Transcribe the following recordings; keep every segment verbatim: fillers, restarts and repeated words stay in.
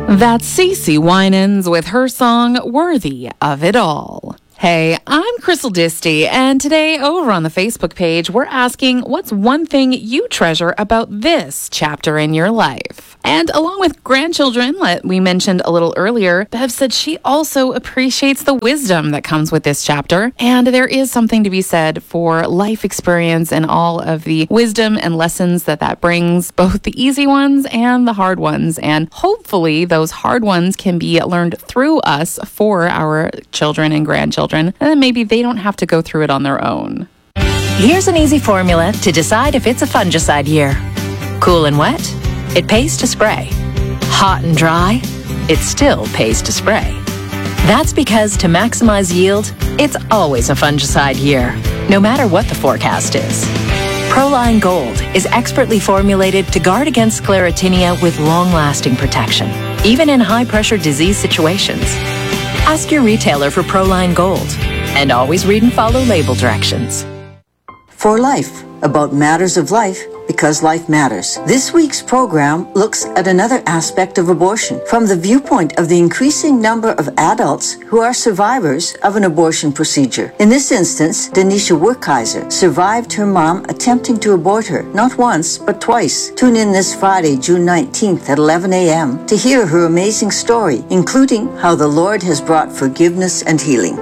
That's Cece Winans with her song, Worthy of It All. Hey, I'm Crystal Disty, and today over on the Facebook page, we're asking what's one thing you treasure about this chapter in your life? And along with grandchildren, that we mentioned a little earlier, Bev said she also appreciates the wisdom that comes with this chapter. And there is something to be said for life experience and all of the wisdom and lessons that that brings, both the easy ones and the hard ones. And hopefully those hard ones can be learned through us for our children and grandchildren. And then maybe they don't have to go through it on their own. Here's an easy formula to decide if it's a fungicide year. Cool and wet, it pays to spray. Hot and dry, it still pays to spray. That's because to maximize yield, it's always a fungicide year, no matter what the forecast is. Proline Gold is expertly formulated to guard against sclerotinia with long-lasting protection, even in high-pressure disease situations. Ask your retailer for Proline Gold, and always read and follow label directions. For Life, about matters of life because life matters. This week's program looks at another aspect of abortion from the viewpoint of the increasing number of adults who are survivors of an abortion procedure. In this instance, Denisha Werkheiser survived her mom attempting to abort her, not once, but twice. Tune in this Friday, June nineteenth at eleven a.m. to hear her amazing story, including how the Lord has brought forgiveness and healing.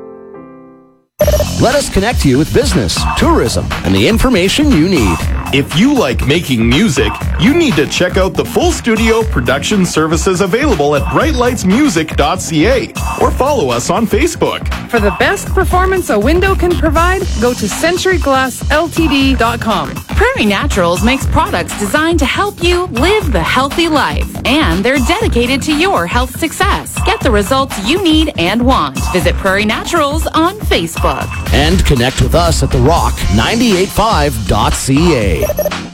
Let us connect you with business, tourism, and the information you need. If you like making music, you need to check out the full studio production services available at bright lights music dot c a or follow us on Facebook. For the best performance a window can provide, go to century glass l t d dot com. Prairie Naturals makes products designed to help you live the healthy life, and they're dedicated to your health success. Get the results you need and want. Visit Prairie Naturals on Facebook. And connect with us at the rock nine eight five dot c a.